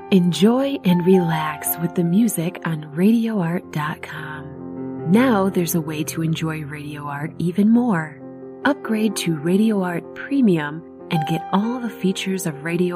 Enjoy and relax with the music on RadioArt.com. Now there's a way to enjoy Radio Art even more. Upgrade to Radio Art Premium and get all the features of Radio